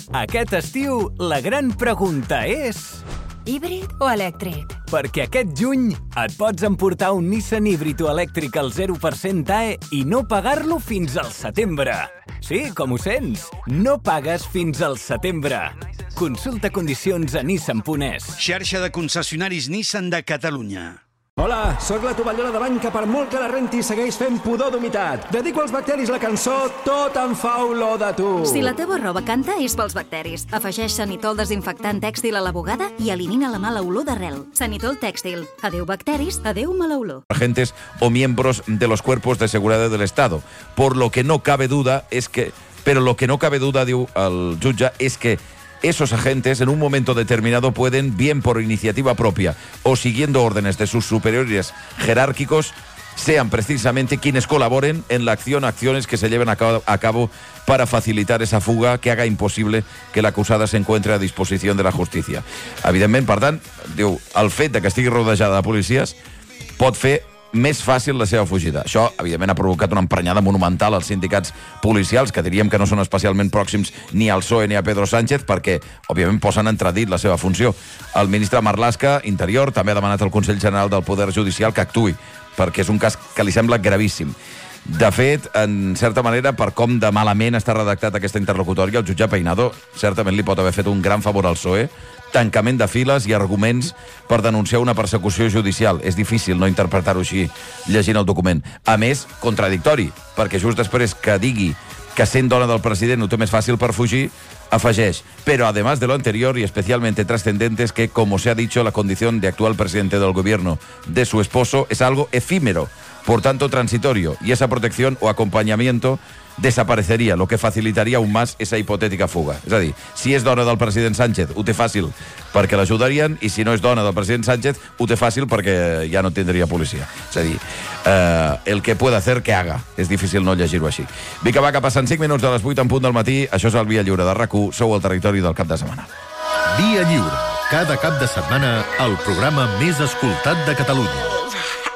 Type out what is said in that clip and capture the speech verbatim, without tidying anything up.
Aquest estiu, la gran pregunta és... Híbrid o elèctric? Perquè aquest juny et pots emportar un Nissan híbrid o elèctric al zero per cent A E i no pagar-lo fins al setembre. Sí, com ho sents, no pagues fins al setembre. Consulta condicions a nissan punt es. Xarxa de concessionaris Nissan de Catalunya. Hola, sóc la tovallola de bany que per molt que la renti segueix fent pudor d'humitat. Dedico als bacteris la cançó Tot em fa olor de tu. Si la teva roba canta, és pels bacteris. Afegeix Sanitol desinfectant tèxtil a la bugada i elimina la mala olor d'arrel. Sanitol tèxtil. Adéu bacteris, adéu mala olor. Agentes o miembros de los cuerpos de seguridad del Estado. Por lo que no cabe duda es que... Pero lo que no cabe duda, diu el jutge, es que esos agentes en un momento determinado pueden, bien por iniciativa propia o siguiendo órdenes de sus superiores jerárquicos, sean precisamente quienes colaboren en la acción, acciones que se lleven a cabo, a cabo para facilitar esa fuga que haga imposible que l'acusada se encuentre a disposició de la justícia. Evidentment, per tant, diu, el fet de que estigui rodejada de policies pot fer més fàcil la seva fugida. Això, evidentment, ha provocat una emprenyada monumental als sindicats policials, que diríem que no són especialment pròxims ni al P S O E ni a Pedro Sánchez, perquè, òbviament, posen entredit la seva funció. El ministre Marlaska, Interior, també ha demanat al Consell General del Poder Judicial que actuï, perquè és un cas que li sembla gravíssim. De fet, en certa manera, per com de malament està redactat aquesta interlocutòria, el jutge Peinado certament li pot haver fet un gran favor al P S O E, tancament de files i arguments per denunciar una persecució judicial. És difícil no interpretar-ho així llegint el document. A més, contradictori, perquè just després que digui que sent dona del president ho té més fàcil per fugir, afegeix, pero además de lo anterior y especialmente trascendente es que, como se ha dicho, la condición de actual presidente del gobierno de su esposo es algo efímero, por tanto transitorio, y esa protección o acompañamiento desaparecería, lo que facilitaría aún más esa hipotètica fuga. És a dir, si és dona del president Sánchez, ho té fàcil perquè l'ajudarien, i si no és dona del president Sánchez, ho té fàcil perquè ja no tindria policia. És a dir, eh, el que puede hacer, que haga. És difícil no llegir-ho així. Vinga, va, que passen cinc minuts de les vuit en punt del matí. Això és el Via Lliure de RAC u. Sou al territori del cap de setmana. Via Lliure. Cada cap de setmana, el programa més escoltat de Catalunya.